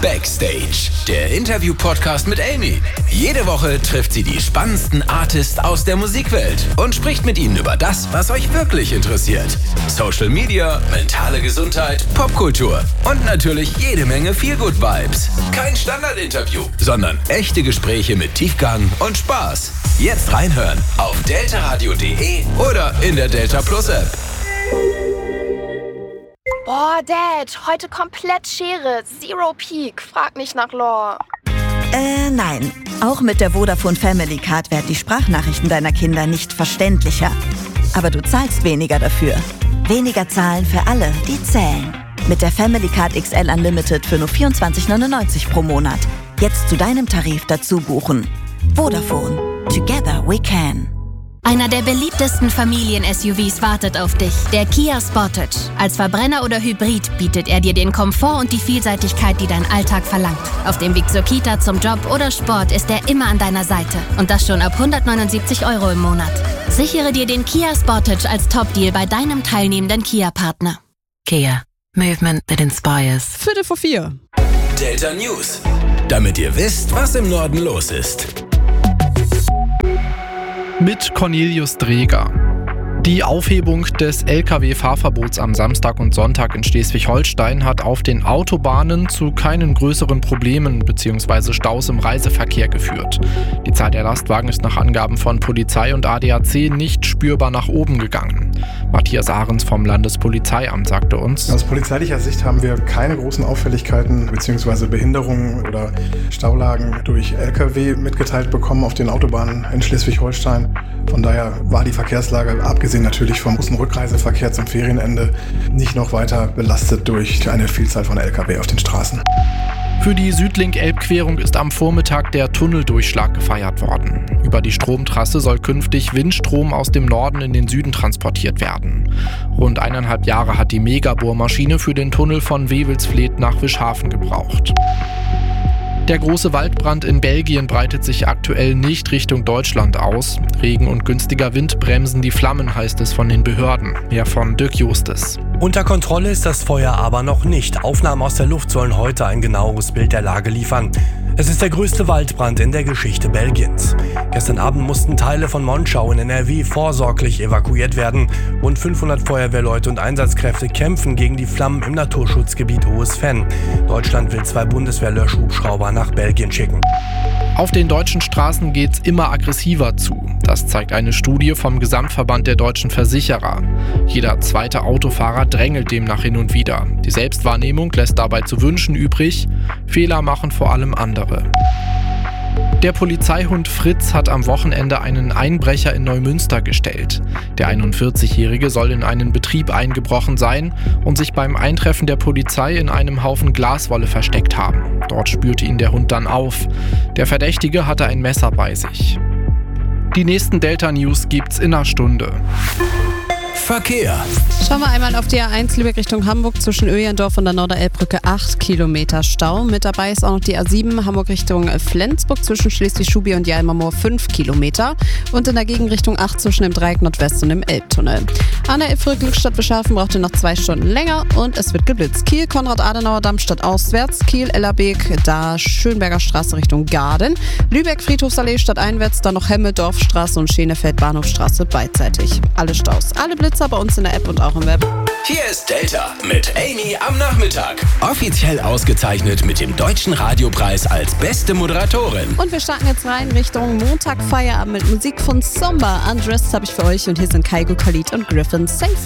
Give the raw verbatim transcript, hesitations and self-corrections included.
Backstage, der Interview-Podcast mit Amy. Jede Woche trifft sie die spannendsten Artists aus der Musikwelt und spricht mit ihnen über das, was euch wirklich interessiert. Social Media, mentale Gesundheit, Popkultur und natürlich jede Menge Feel-Good-Vibes. Kein Standard-Interview, sondern echte Gespräche mit Tiefgang und Spaß. Jetzt reinhören auf deltaradio punkt de oder in der Delta Plus App. Boah, Dad, heute komplett Schere. Zero Peak. Frag nicht nach Lore. Äh, nein. Auch mit der Vodafone Family Card werden die Sprachnachrichten deiner Kinder nicht verständlicher. Aber du zahlst weniger dafür. Weniger zahlen für alle, die zählen. Mit der Family Card X L Unlimited für nur vierundzwanzig neunundneunzig pro Monat. Jetzt zu deinem Tarif dazu buchen. Vodafone. Together we can. Einer der beliebtesten Familien-S U Vs wartet auf dich, der Kia Sportage. Als Verbrenner oder Hybrid bietet er dir den Komfort und die Vielseitigkeit, die dein Alltag verlangt. Auf dem Weg zur Kita, zum Job oder Sport ist er immer an deiner Seite. Und das schon ab hundertneunundsiebzig Euro im Monat. Sichere dir den Kia Sportage als Top-Deal bei deinem teilnehmenden Kia-Partner. Kia. Movement that inspires. Viertel vor vier. Delta News. Damit ihr wisst, was im Norden los ist. Mit Cornelius Dreger. Die Aufhebung des L K W-Fahrverbots am Samstag und Sonntag in Schleswig-Holstein hat auf den Autobahnen zu keinen größeren Problemen bzw. Staus im Reiseverkehr geführt. Die Zahl der Lastwagen ist nach Angaben von Polizei und A D A C nicht spürbar nach oben gegangen. Matthias Ahrens vom Landespolizeiamt sagte uns: Aus polizeilicher Sicht haben wir keine großen Auffälligkeiten bzw. Behinderungen oder Staulagen durch L K W mitgeteilt bekommen auf den Autobahnen in Schleswig-Holstein. Von daher war die Verkehrslage, abgesehen natürlich vom großen Rückreiseverkehr zum Ferienende, nicht noch weiter belastet durch eine Vielzahl von L K W auf den Straßen. Für die Südlink-Elbquerung ist am Vormittag der Tunneldurchschlag gefeiert worden. Über die Stromtrasse soll künftig Windstrom aus dem Norden in den Süden transportiert werden. Rund eineinhalb Jahre hat die Megabohrmaschine für den Tunnel von Wewelsfleth nach Wischhafen gebraucht. Der große Waldbrand in Belgien breitet sich aktuell nicht Richtung Deutschland aus. Regen und günstiger Wind bremsen die Flammen, heißt es von den Behörden. Mehr von Dirk Justes. Unter Kontrolle ist das Feuer aber noch nicht. Aufnahmen aus der Luft sollen heute ein genaueres Bild der Lage liefern. Es ist der größte Waldbrand in der Geschichte Belgiens. Gestern Abend mussten Teile von Monschau in N R W vorsorglich evakuiert werden. Rund fünfhundert Feuerwehrleute und Einsatzkräfte kämpfen gegen die Flammen im Naturschutzgebiet Hohes Venn. Deutschland will zwei Bundeswehr-Löschhubschrauber nach Belgien schicken. Auf den deutschen Straßen geht's immer aggressiver zu. Das zeigt eine Studie vom Gesamtverband der deutschen Versicherer. Jeder zweite Autofahrer drängelt demnach hin und wieder. Die Selbstwahrnehmung lässt dabei zu wünschen übrig. Fehler machen vor allem andere. Der Polizeihund Fritz hat am Wochenende einen Einbrecher in Neumünster gestellt. Der einundvierzigjährige soll in einen Betrieb eingebrochen sein und sich beim Eintreffen der Polizei in einem Haufen Glaswolle versteckt haben. Dort spürte ihn der Hund dann auf. Der Verdächtige hatte ein Messer bei sich. Die nächsten Delta-News gibt's in einer Stunde. Verkehr. Schauen wir einmal auf die A eins Lübeck Richtung Hamburg zwischen Öjendorf und der Norderelbbrücke acht Kilometer Stau. Mit dabei ist auch noch die A sieben Hamburg Richtung Flensburg zwischen Schleswig-Schubi und Jalmermoor fünf Kilometer. Und in der Gegenrichtung acht zwischen dem Dreieck Nordwest und dem Elbtunnel. An der Elbbrücke Glückstadt Beschafen braucht ihr noch zwei Stunden länger und es wird geblitzt. Kiel, Konrad-Adenauer-Damm stadtauswärts, Kiel, Ellerbeek, da Schönberger Straße Richtung Garden. Lübeck, Friedhofsallee stadteinwärts, dann noch Hemme, Dorfstraße und Schenefeld, Bahnhofstraße beidseitig. Alle Staus, alle Blitzer bei uns in der App und auch im Web. Hier ist Delta mit Amy am Nachmittag. Offiziell ausgezeichnet mit dem Deutschen Radiopreis als beste Moderatorin. Und wir starten jetzt rein Richtung Montag Feierabend mit Musik von Somba. Undressed habe ich für euch und hier sind Kaigo, Khalid und Griffin Safe.